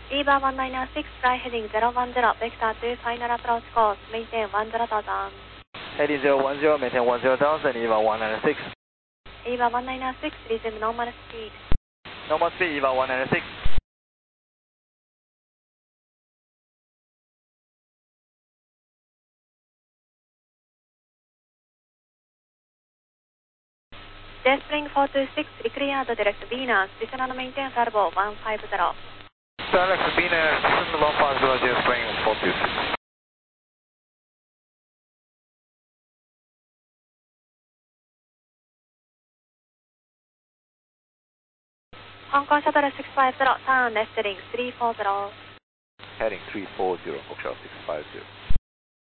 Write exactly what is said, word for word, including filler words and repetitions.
E V A one nine six, fly heading zero one zero, vector to final approach course, maintain one zero thousand. Heading zero one zero, maintain one zero thousand, E V A one nine six. E V A one nine six, resume normal speed. Normal speed, E V A one nine six. J-Spring four two six, cleared direct Venus, descend and maintain turbo one five zero. Direct Venus, descend one five zero, J-Spring four two six. Hong Kong Shuttle six five zero, turn left heading three four zero. Heading three four zero, Foxtrot six five zero.